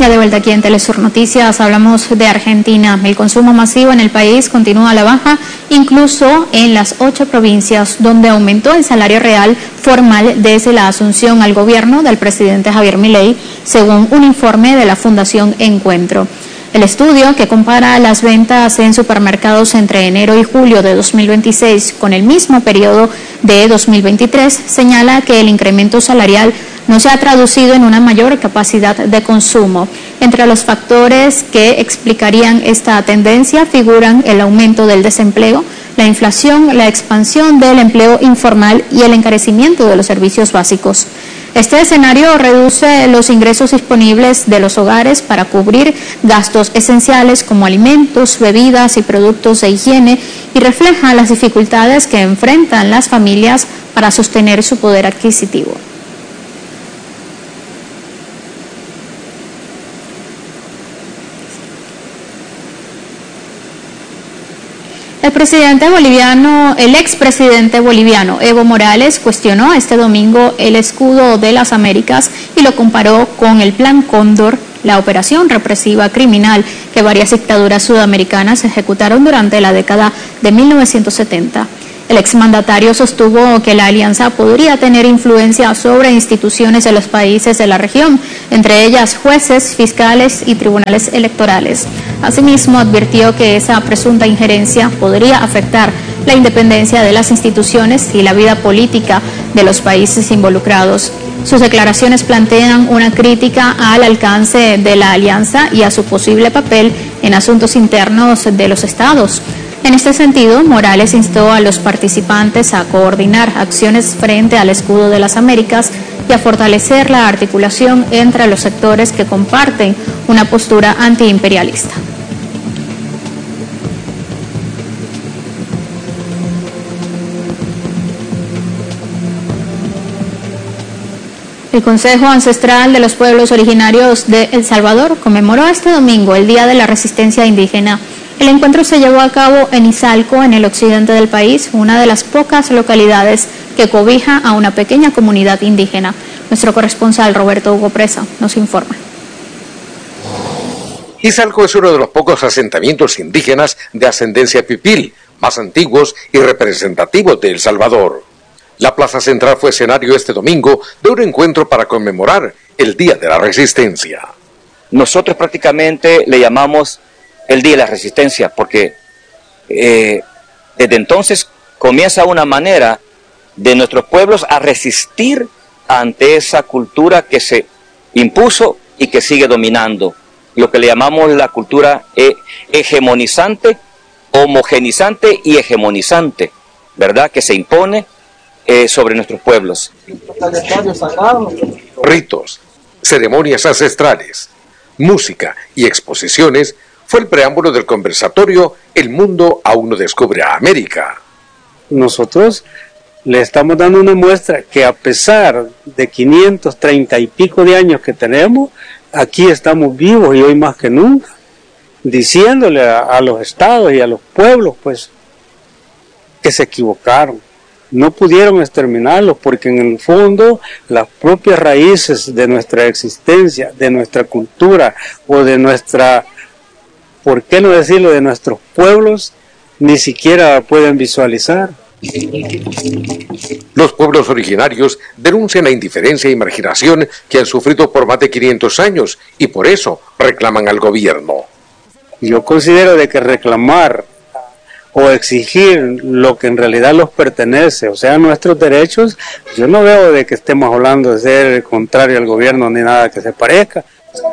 Ya de vuelta aquí en Telesur Noticias, hablamos de Argentina. El consumo masivo en el país continúa a la baja, incluso en las 8 provincias, donde aumentó el salario real formal desde la asunción al gobierno del presidente Javier Milei, según un informe de la Fundación Encuentro. El estudio, que compara las ventas en supermercados entre enero y julio de 2026 con el mismo periodo de 2023, señala que el incremento salarial no se ha traducido en una mayor capacidad de consumo. Entre los factores que explicarían esta tendencia figuran el aumento del desempleo, la inflación, la expansión del empleo informal y el encarecimiento de los servicios básicos. Este escenario reduce los ingresos disponibles de los hogares para cubrir gastos esenciales como alimentos, bebidas y productos de higiene y refleja las dificultades que enfrentan las familias para sostener su poder adquisitivo. El expresidente boliviano Evo Morales cuestionó este domingo el escudo de las Américas y lo comparó con el Plan Cóndor, la operación represiva criminal que varias dictaduras sudamericanas ejecutaron durante la década de 1970. El exmandatario sostuvo que la alianza podría tener influencia sobre instituciones de los países de la región, entre ellas jueces, fiscales y tribunales electorales. Asimismo, advirtió que esa presunta injerencia podría afectar la independencia de las instituciones y la vida política de los países involucrados. Sus declaraciones plantean una crítica al alcance de la alianza y a su posible papel en asuntos internos de los estados. En este sentido, Morales instó a los participantes a coordinar acciones frente al escudo de las Américas y a fortalecer la articulación entre los sectores que comparten una postura antiimperialista. El Consejo Ancestral de los Pueblos Originarios de El Salvador conmemoró este domingo el Día de la Resistencia Indígena. El encuentro se llevó a cabo en Izalco, en el occidente del país, una de las pocas localidades que cobija a una pequeña comunidad indígena. Nuestro corresponsal Roberto Hugo Presa nos informa. Izalco es uno de los pocos asentamientos indígenas de ascendencia pipil, más antiguos y representativos de El Salvador. La plaza central fue escenario este domingo de un encuentro para conmemorar el Día de la Resistencia. Nosotros prácticamente le llamamos el Día de la Resistencia porque desde entonces comienza una manera de nuestros pueblos a resistir ante esa cultura que se impuso y que sigue dominando. Lo que le llamamos la cultura hegemonizante, homogenizante y hegemonizante, ¿verdad? Que se impone sobre nuestros pueblos. Ritos, ceremonias ancestrales, música y exposiciones fue el preámbulo del conversatorio El mundo aún no descubre a América. Nosotros le estamos dando una muestra que a pesar de 530 y pico de años que tenemos, aquí estamos vivos y hoy más que nunca, diciéndole a los estados y a los pueblos pues que se equivocaron. No pudieron exterminarlos porque en el fondo las propias raíces de nuestra existencia, de nuestra cultura o de nuestra, ¿por qué no decirlo?, de nuestros pueblos, ni siquiera pueden visualizar. Los pueblos originarios denuncian la indiferencia y marginación que han sufrido por más de 500 años y por eso reclaman al gobierno. Yo considero de que reclamar o exigir lo que en realidad los pertenece, o sea, nuestros derechos, yo no veo de que estemos hablando de ser contrario al gobierno ni nada que se parezca.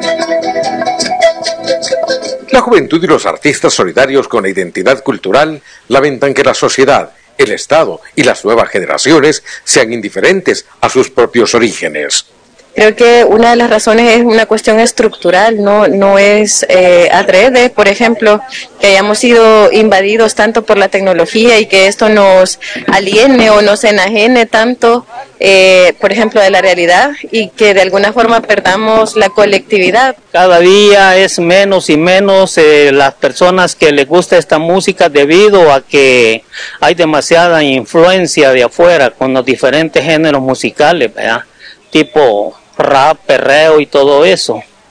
La juventud y los artistas solidarios con la identidad cultural lamentan que la sociedad, el Estado y las nuevas generaciones sean indiferentes a sus propios orígenes. Creo que una de las razones es una cuestión estructural, no es adrede, por ejemplo, que hayamos sido invadidos tanto por la tecnología y que esto nos aliene o nos enajene tanto, por ejemplo, de la realidad y que de alguna forma perdamos la colectividad. Cada día es menos y menos las personas que les gusta esta música debido a que hay demasiada influencia de afuera con los diferentes géneros musicales, ¿verdad? Tipo rap, perreo y todo eso.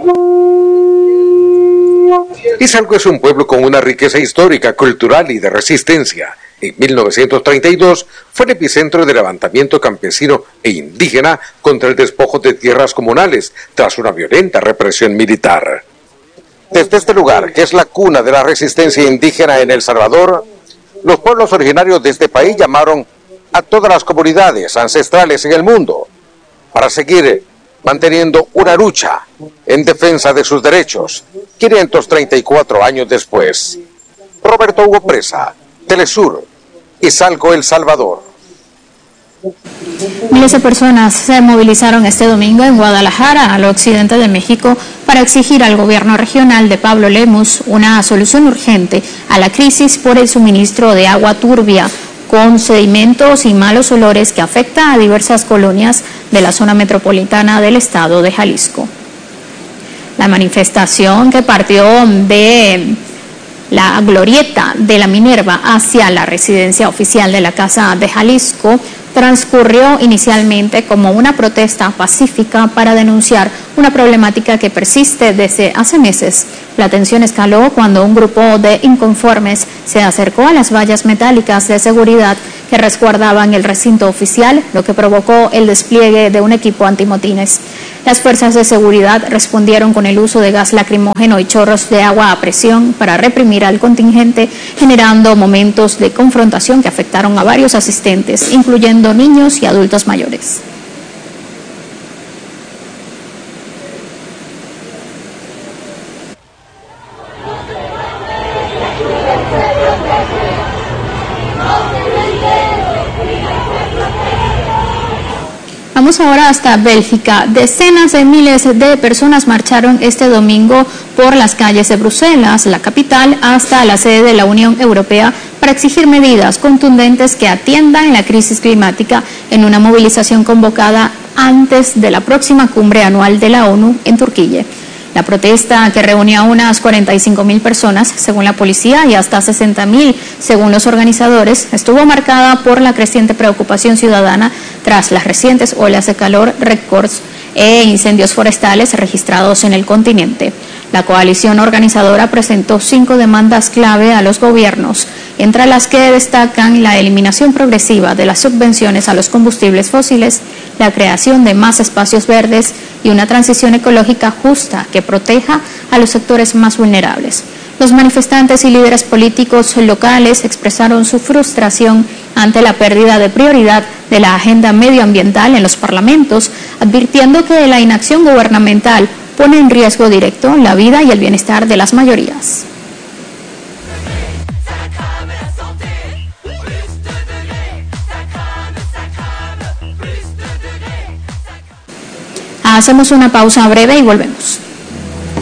Izalco es un pueblo con una riqueza histórica, cultural y de resistencia. En 1932 fue el epicentro del levantamiento campesino e indígena contra el despojo de tierras comunales, tras una violenta represión militar. Desde este lugar, que es la cuna de la resistencia indígena en El Salvador, los pueblos originarios de este país llamaron a todas las comunidades ancestrales en el mundo para seguir manteniendo una lucha en defensa de sus derechos, 534 años después. Roberto Hugo Presa, Telesur, Izalco, El Salvador. Miles de personas se movilizaron este domingo en Guadalajara, al occidente de México, para exigir al gobierno regional de Pablo Lemus una solución urgente a la crisis por el suministro de agua turbia, con sedimentos y malos olores que afecta a diversas colonias de la zona metropolitana del estado de Jalisco. La manifestación, que partió de la glorieta de la Minerva hacia la residencia oficial de la Casa de Jalisco, transcurrió inicialmente como una protesta pacífica para denunciar una problemática que persiste desde hace meses. La tensión escaló cuando un grupo de inconformes se acercó a las vallas metálicas de seguridad que resguardaban el recinto oficial, lo que provocó el despliegue de un equipo antimotines. Las fuerzas de seguridad respondieron con el uso de gas lacrimógeno y chorros de agua a presión para reprimir al contingente, generando momentos de confrontación que afectaron a varios asistentes, incluyendo niños y adultos mayores. Vamos ahora hasta Bélgica. Decenas de miles de personas marcharon este domingo por las calles de Bruselas, la capital, hasta la sede de la Unión Europea para exigir medidas contundentes que atiendan la crisis climática en una movilización convocada antes de la próxima cumbre anual de la ONU en Turquía. La protesta, que reunió a unas 45.000 personas, según la policía, y hasta 60.000, según los organizadores, estuvo marcada por la creciente preocupación ciudadana tras las recientes olas de calor récords e incendios forestales registrados en el continente. La coalición organizadora presentó 5 demandas clave a los gobiernos, entre las que destacan la eliminación progresiva de las subvenciones a los combustibles fósiles, la creación de más espacios verdes y una transición ecológica justa que proteja a los sectores más vulnerables. Los manifestantes y líderes políticos locales expresaron su frustración ante la pérdida de prioridad de la agenda medioambiental en los parlamentos, advirtiendo que la inacción gubernamental pone en riesgo directo la vida y el bienestar de las mayorías. Hacemos una pausa breve y volvemos.